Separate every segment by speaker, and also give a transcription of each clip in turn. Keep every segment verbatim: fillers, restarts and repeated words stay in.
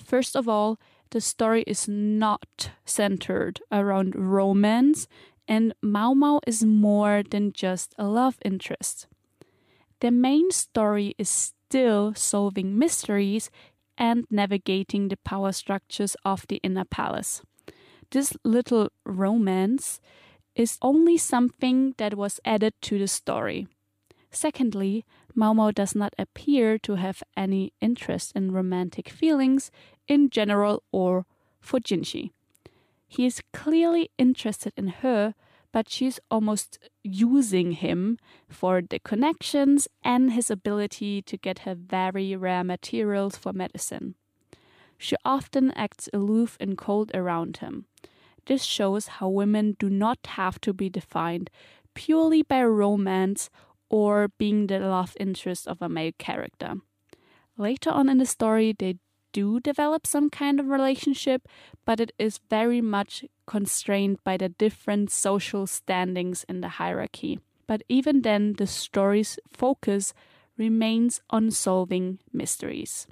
Speaker 1: First of all, the story is not centered around romance, and Mau Mau is more than just a love interest. The main story is still solving mysteries and navigating the power structures of the inner palace. This little romance is only something that was added to the story. Secondly, Mau Mau does not appear to have any interest in romantic feelings in general or for Jinxi. He is clearly interested in her, but she's almost using him for the connections and his ability to get her very rare materials for medicine. She often acts aloof and cold around him. This shows how women do not have to be defined purely by romance or being the love interest of a male character. Later on in the story, they do develop some kind of relationship, but it is very much constrained by the different social standings in the hierarchy. But even then, the story's focus remains on solving mysteries.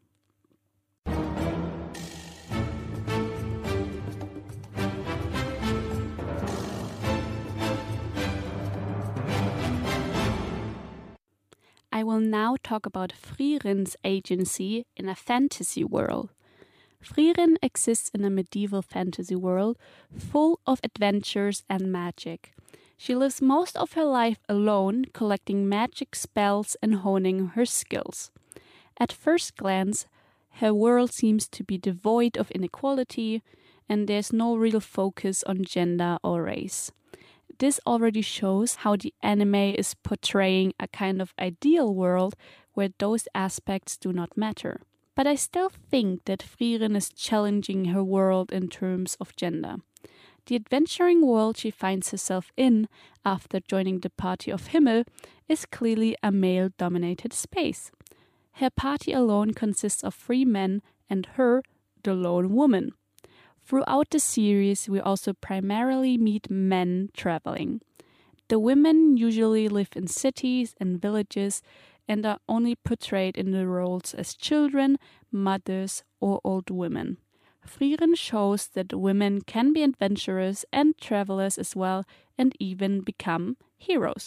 Speaker 1: I will now talk about Frierin's agency in a fantasy world. Frieren exists in a medieval fantasy world full of adventures and magic. She lives most of her life alone, collecting magic spells and honing her skills. At first glance, her world seems to be devoid of inequality, and there's no real focus on gender or race. This already shows how the anime is portraying a kind of ideal world where those aspects do not matter. But I still think that Frieren is challenging her world in terms of gender. The adventuring world she finds herself in after joining the party of Himmel is clearly a male-dominated space. Her party alone consists of three men and her, the lone woman. Throughout the series, we also primarily meet men traveling. The women usually live in cities and villages and are only portrayed in the roles as children, mothers, or old women. Frieren shows that women can be adventurers and travelers as well, and even become heroes.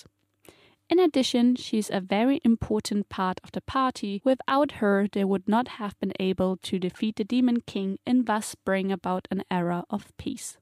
Speaker 1: In addition, she's a very important part of the party. Without her, they would not have been able to defeat the Demon King and thus bring about an era of peace.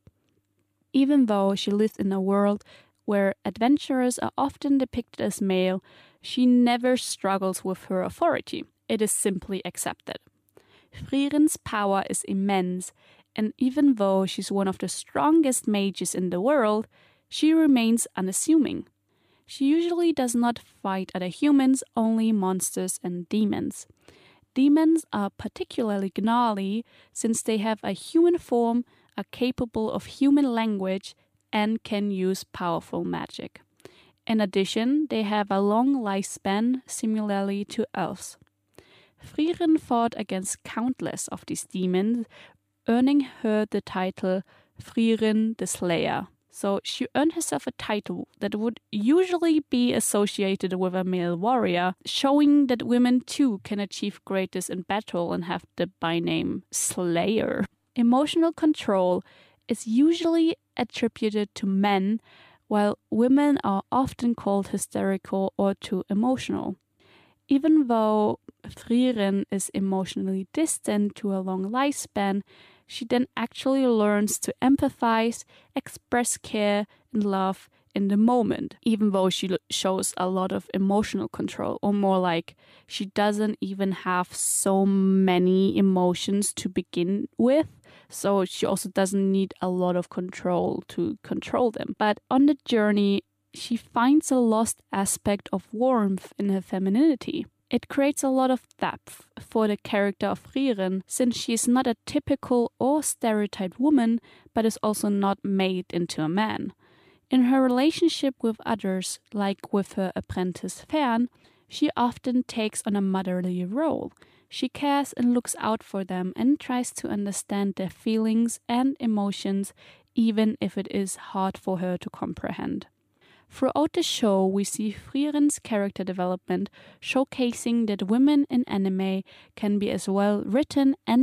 Speaker 1: Even though she lives in a world where adventurers are often depicted as male, she never struggles with her authority. It is simply accepted. Frieren's power is immense, and even though she's one of the strongest mages in the world, she remains unassuming. She usually does not fight other humans, only monsters and demons. Demons are particularly gnarly since they have a human form, are capable of human language, and can use powerful magic. In addition, they have a long lifespan, similarly to elves. Frieren fought against countless of these demons, earning her the title Frieren the Slayer. So she earned herself a title that would usually be associated with a male warrior, showing that women too can achieve greatness in battle and have the byname Slayer. Emotional control is usually attributed to men, while women are often called hysterical or too emotional. Even though Frieren is emotionally distant to a long lifespan, she then actually learns to empathize, express care and love in the moment, even though she shows a lot of emotional control, or more like she doesn't even have so many emotions to begin with, so she also doesn't need a lot of control to control them. But on the journey, she finds a lost aspect of warmth in her femininity. It creates a lot of depth for the character of Frieren, since she is not a typical or stereotyped woman, but is also not made into a man. In her relationship with others, like with her apprentice Fern, she often takes on a motherly role. She cares and looks out for them and tries to understand their feelings and emotions, even if it is hard for her to comprehend. Throughout the show, we see Frieren's character development, showcasing that women in anime can be as well written and